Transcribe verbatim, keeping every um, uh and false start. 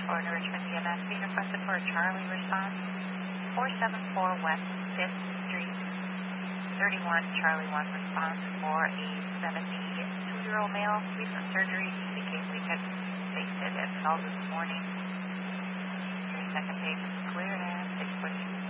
Florida Richmond E M S being requested for a Charlie response. four seven four West fifth Street, thirty-one Charlie one response for a seventy-two-year-old male, recent surgery, indicates we had faced it and fell this morning. Your second page is cleared at six forty-two.